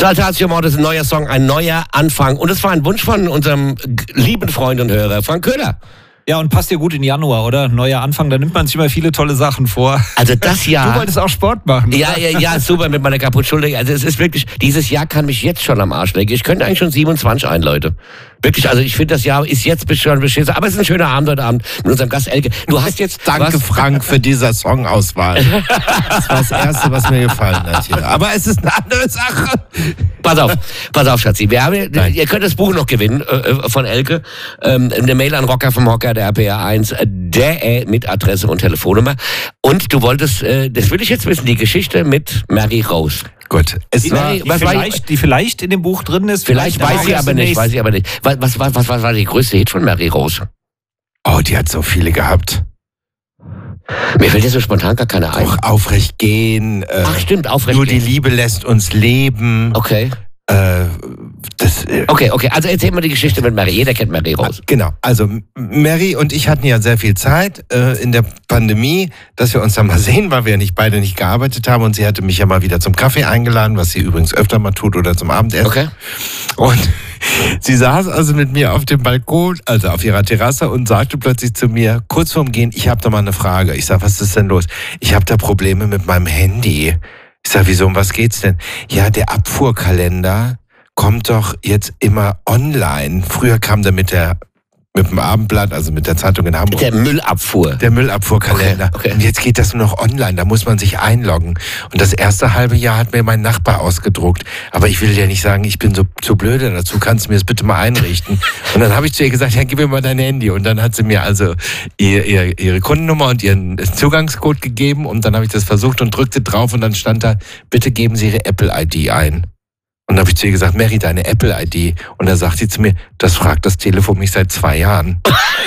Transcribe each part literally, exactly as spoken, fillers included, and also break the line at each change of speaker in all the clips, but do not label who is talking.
Saltatio Mortis, ein neuer Song, ein neuer Anfang. Und es war ein Wunsch von unserem lieben Freund und Hörer, Frank Köhler.
Ja, und passt dir gut in Januar, oder? Neuer Anfang, da nimmt man sich immer viele tolle Sachen vor.
Also das Jahr...
Du wolltest auch Sport machen, oder?
Ja, ja, ja, super mit meiner Kaputtschulter. Also es ist wirklich, dieses Jahr kann mich jetzt schon am Arsch legen. Ich könnte eigentlich schon siebenundzwanzig ein, Leute. Wirklich, also ich finde, das Jahr ist jetzt schon beschissen. Aber es ist ein schöner Abend heute Abend mit unserem Gast Elke. Du hast jetzt...
Danke,
was?
Frank, für diese Songauswahl. Das war das Erste, was mir gefallen hat hier. Aber es ist eine andere Sache.
Pass auf, pass auf, Schatzi. Wir haben, ihr könnt das Buch noch gewinnen äh, von Elke. Ähm, eine Mail an Rocker vom Hocker, der R P R eins, der mit Adresse und Telefonnummer. Und du wolltest, äh, das will ich jetzt wissen, die Geschichte mit Mary Rose.
Gut. Es
Die,
war,
die, vielleicht, die vielleicht in dem Buch drin ist.
Vielleicht, vielleicht weiß sie aber nicht, weiß sie aber nicht. Was, was, was, was, was war die größte Hit von Mary Rose?
oh, die hat so viele gehabt.
Mir fällt jetzt so spontan gar keine ein.
Auch aufrecht gehen. Äh,
Ach stimmt, aufrecht
Nur
gehen.
die Liebe lässt uns leben.
Okay.
Äh, das, äh,
Okay, okay. Also erzähl mal die Geschichte mit Mary. Jeder kennt Mary Rose.
Genau, also Mary und ich hatten ja sehr viel Zeit äh, in der Pandemie, dass wir uns dann mal sehen, weil wir ja nicht beide nicht gearbeitet haben und sie hatte mich ja mal wieder zum Kaffee eingeladen, was sie übrigens öfter mal tut oder zum Abendessen.
Okay.
Und sie saß also mit mir auf dem Balkon, also auf ihrer Terrasse und sagte plötzlich zu mir, kurz vorm Gehen, ich habe da mal eine Frage. Ich sag, was ist denn los? Ich habe da Probleme mit meinem Handy. Ich sag, wieso, um was geht's denn? Ja, der Abfuhrkalender kommt doch jetzt immer online. Früher kam der mit der mit dem Abendblatt, also mit der Zeitung in Hamburg.
Der Müllabfuhr.
Der Müllabfuhrkalender.
Okay, okay.
Und jetzt geht das nur noch online, da muss man sich einloggen. Und das erste halbe Jahr hat mir mein Nachbar ausgedruckt. Aber ich will dir nicht sagen, ich bin so zu blöde dazu, kannst du mir das bitte mal einrichten? Und dann habe ich zu ihr gesagt, ja, gib mir mal dein Handy. Und dann hat sie mir also ihr, ihr, ihre Kundennummer und ihren Zugangscode gegeben. Und dann habe ich das versucht und drückte drauf und dann stand da, bitte geben Sie Ihre Apple-I D ein. Und dann habe ich zu ihr gesagt, Mary, deine Apple-I D. Und da sagt sie zu mir, das fragt das Telefon mich seit zwei Jahren.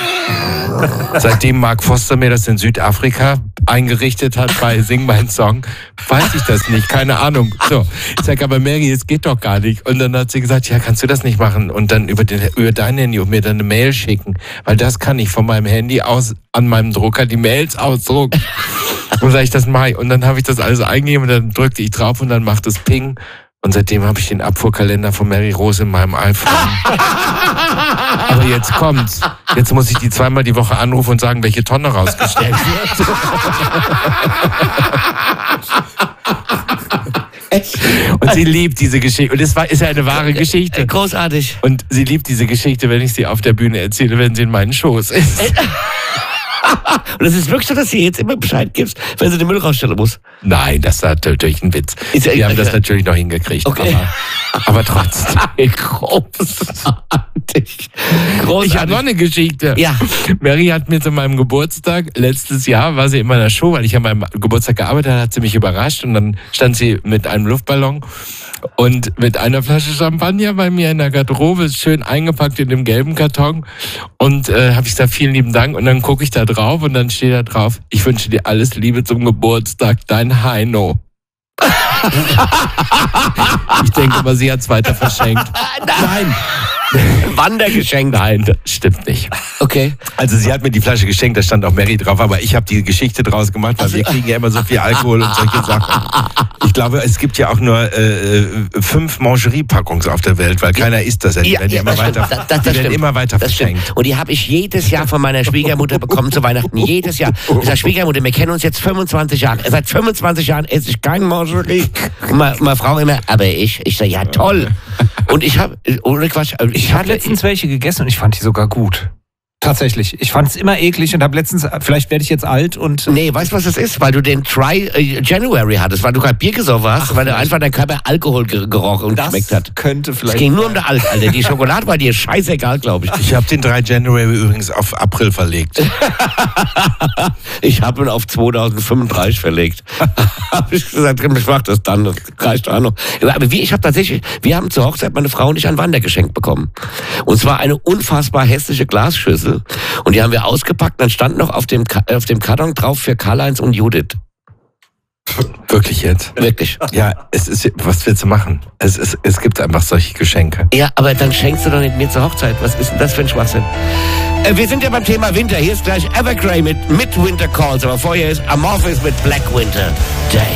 Seitdem Mark Foster mir das in Südafrika eingerichtet hat bei Sing mein Song, weiß ich das nicht, keine Ahnung. So, ich sage, aber Mary, es geht doch gar nicht. Und dann hat sie gesagt, ja, kannst du das nicht machen und dann über, den, über dein Handy und mir dann eine Mail schicken? Weil das kann ich von meinem Handy aus an meinem Drucker die Mails ausdrucken. Und sage ich, das mache ich. Und dann habe ich das alles eingegeben und dann drückte ich drauf und dann macht es Ping. Und seitdem habe ich den Abfuhrkalender von Mary Rose in meinem iPhone. Aber jetzt kommt's. Jetzt muss ich die zweimal die Woche anrufen und sagen, welche Tonne rausgestellt wird. Und sie liebt diese Geschichte. Und es war, ist ja eine wahre Geschichte.
Großartig.
Und sie liebt diese Geschichte, wenn ich sie auf der Bühne erzähle, wenn sie in meinen Schoß ist.
Und es ist wirklich so, dass sie jetzt immer Bescheid gibst, wenn sie den Müll rausstellen muss.
Nein, das ist natürlich ein Witz.
Ist ja-
Wir haben das natürlich noch hingekriegt.
Okay.
Aber, aber trotzdem.
Großartig. Großartig.
Ich habe noch eine Geschichte.
Ja.
Mary hat mir zu meinem Geburtstag, letztes Jahr war sie in meiner Show, weil ich an meinem Geburtstag gearbeitet habe, hat sie mich überrascht und dann stand sie mit einem Luftballon und mit einer Flasche Champagner bei mir in der Garderobe, schön eingepackt in dem gelben Karton und äh, habe ich gesagt, vielen lieben Dank und dann gucke ich da drauf und dann steht da drauf, ich wünsche dir alles Liebe zum Geburtstag, dein Heino. Ich denke aber, sie hat es weiter verschenkt. Nein.
Wandergeschenk.
Nein, das stimmt nicht.
Okay.
Also sie hat mir die Flasche geschenkt, da stand auch Mary drauf, aber ich habe die Geschichte draus gemacht, weil wir kriegen ja immer so viel Alkohol und solche Sachen. Ich glaube, es gibt ja auch nur äh, fünf Mangerie-Packungen auf der Welt, weil keiner isst das ja. Die
Ja,
werden
ja,
immer
das
weiter,
stimmt. Das- das
die werden
stimmt.
immer weiter
Das
verschenkt.
stimmt. Und die habe ich jedes Jahr von meiner Schwiegermutter bekommen zu Weihnachten. Jedes Jahr. Ich sage, Schwiegermutter, wir kennen uns jetzt fünfundzwanzig Jahre. Seit fünfundzwanzig Jahren esse ich kein Mangerie. Und meine, meine Frau immer, aber ich. Ich sage, ja toll. Und ich habe, ohne Quatsch, ich,
Ich habe
hatte...
letztens welche gegessen und ich fand die sogar gut. Tatsächlich. Ich fand es immer eklig und habe letztens, vielleicht werde ich jetzt alt und...
Nee, weißt du, was das ist? Weil du den Try äh, January hattest, weil du kein Bier gesoffen hast,
Ach,
weil du
vielleicht.
einfach dein Körper Alkohol ge- gerochen und
das
geschmeckt hat.
könnte
Es
vielleicht...
ging nur um den Alk, Alter. Die Schokolade war dir scheißegal, glaube ich.
Ich habe den drei January übrigens auf April verlegt.
Ich habe ihn auf zweitausendfünfunddreißig verlegt. Habe ich gesagt, ich mach das dann, das reicht auch noch. Aber wie, ich habe tatsächlich, wir haben zur Hochzeit, meine Frau und ich, ein Wandergeschenk bekommen. Und zwar eine unfassbar hässliche Glasschüssel. Und die haben wir ausgepackt, dann stand noch auf dem, Ka- auf dem Karton drauf für Karl-Heinz und Judith.
Wirklich jetzt?
Wirklich.
Ja, es ist, was willst du machen? Es, ist, es gibt einfach solche Geschenke.
Ja, aber dann schenkst du doch nicht mir zur Hochzeit. Was ist denn das für ein Schwachsinn? Äh, wir sind ja beim Thema Winter. Hier ist gleich Evergrey mit, mit Winter Calls. Aber vorher ist Amorphis mit Black Winter Day.